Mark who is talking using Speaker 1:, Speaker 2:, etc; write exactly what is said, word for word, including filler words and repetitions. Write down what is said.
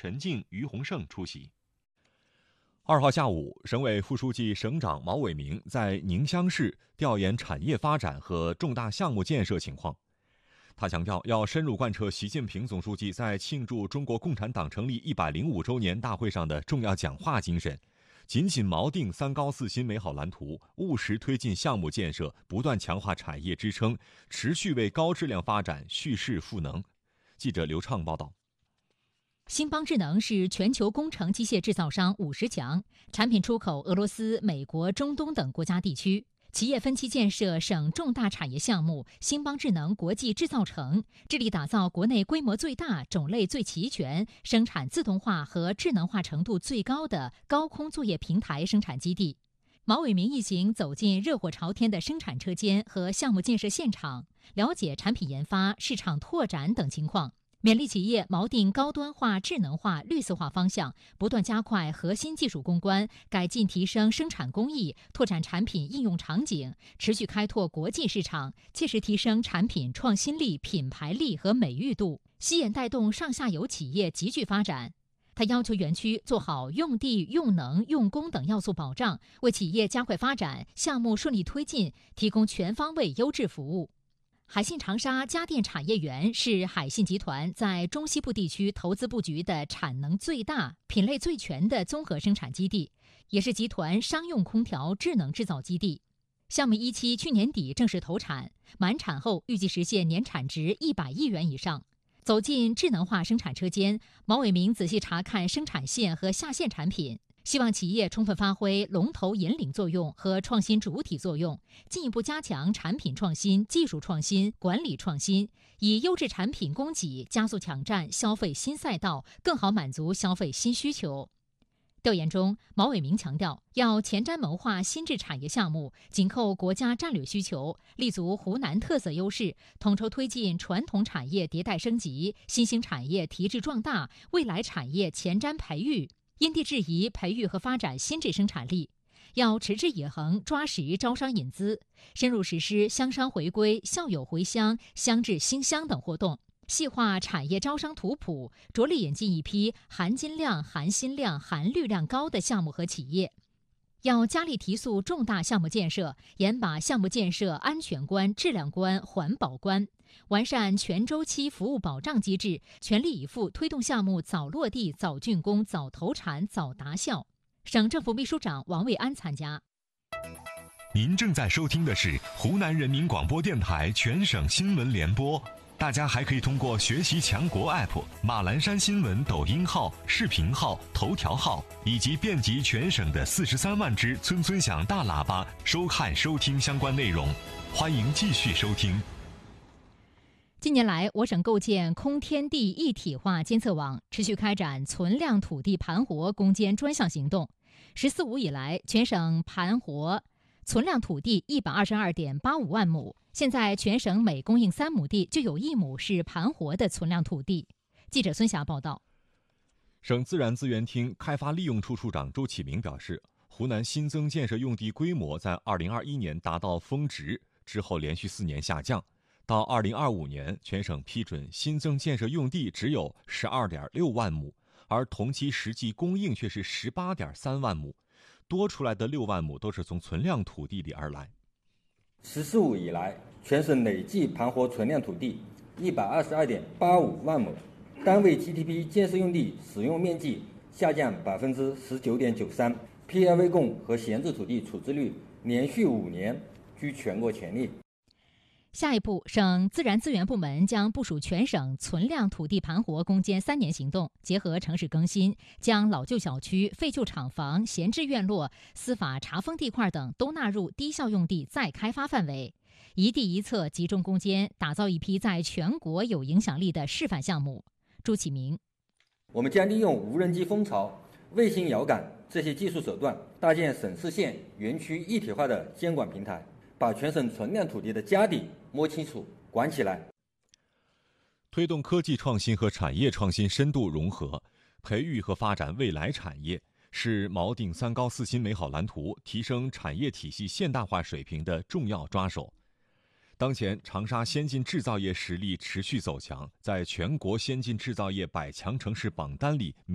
Speaker 1: 陈静、于洪胜出席。二号下午，省委副书记、省长毛伟明在宁乡市调研产业发展和重大项目建设情况。他强调，要深入贯彻习近平总书记在庆祝中国共产党成立一百零五周年大会上的重要讲话精神，紧紧锚定三高四新美好蓝图，务实推进项目建设，不断强化产业支撑，持续为高质量发展蓄势赋能。记者刘畅报道。
Speaker 2: 兴邦智能是全球工程机械制造商五十强，产品出口俄罗斯、美国、中东等国家地区。企业分期建设省重大产业项目兴邦智能国际制造城，致力打造国内规模最大、种类最齐全、生产自动化和智能化程度最高的高空作业平台生产基地。毛伟明一行走进热火朝天的生产车间和项目建设现场，了解产品研发、市场拓展等情况。勉励企业锚定高端化、智能化、绿色化方向，不断加快核心技术攻关，改进提升生产工艺，拓展产品应用场景，持续开拓国际市场，切实提升产品创新力、品牌力和美誉度，吸引带动上下游企业集聚发展。他要求园区做好用地、用能、用工等要素保障，为企业加快发展、项目顺利推进提供全方位优质服务。海信长沙家电产业园是海信集团在中西部地区投资布局的产能最大、品类最全的综合生产基地，也是集团商用空调智能制造基地。项目一期去年底正式投产，满产后预计实现年产值一百亿元以上。走进智能化生产车间，毛伟明仔细查看生产线和下线产品，希望企业充分发挥龙头引领作用和创新主体作用，进一步加强产品创新、技术创新、管理创新，以优质产品供给加速抢占消费新赛道，更好满足消费新需求。调研中，毛伟明强调，要前瞻谋划新质产业项目，紧扣国家战略需求，立足湖南特色优势，统筹推进传统产业迭代升级、新兴产业提质壮大、未来产业前瞻培育，因地制宜培育和发展新质生产力。要持之以恒抓实招商引资，深入实施乡商回归、校友回乡、乡质兴乡等活动，细化产业招商图谱，着力引进一批含金量、含薪量、含绿量高的项目和企业。要加力提速重大项目建设，严把项目建设安全关、质量关、环保关，完善全周期服务保障机制，全力以赴推动项目早落地、早竣工、早投产、早达效。省政府秘书长王卫安参加。
Speaker 3: 您正在收听的是湖南人民广播电台全省新闻联播。大家还可以通过学习强国 A P P、马栏山新闻抖音号、视频号、头条号以及遍及全省的四十三万只村村响大喇叭收看收听相关内容。欢迎继续收听。
Speaker 2: 近年来，我省构建空天地一体化监测网，持续开展存量土地盘活攻坚专项行动。十四五以来，全省盘活存量土地一百二十二点八五万亩。现在全省每供应三亩地，就有一亩是盘活的存量土地。记者孙霞报道。
Speaker 1: 省自然资源厅开发利用处处长周启明表示，湖南新增建设用地规模在二零二一年达到峰值，之后连续四年下降。到二零二五年，全省批准新增建设用地只有十二点六万亩，而同期实际供应却是十八点三万亩，多出来的六万亩都是从存量土地里而来。
Speaker 4: 十四五以来，全省累计盘活存量土地一百二十二点八五万亩，单位 G D P 建设用地使用面积下降百分之十九点九三 ，P L 未供和闲置土地处置率连续五年居全国前列。
Speaker 2: 下一步，省自然资源部门将部署全省存量土地盘活攻坚三年行动，结合城市更新，将老旧小区、废旧厂房、闲置院落、司法查封地块等都纳入低效用地再开发范围，一地一策集中攻坚，打造一批在全国有影响力的示范项目。朱启明，
Speaker 4: 我们将利用无人机蜂巢、卫星遥感这些技术手段，搭建省市县园区一体化的监管平台，把全省存量土地的家底摸清楚、管起来。
Speaker 1: 推动科技创新和产业创新深度融合，培育和发展未来产业，是锚定三高四新美好蓝图、提升产业体系现代化水平的重要抓手。当前，长沙先进制造业实力持续走强，在全国先进制造业百强城市榜单里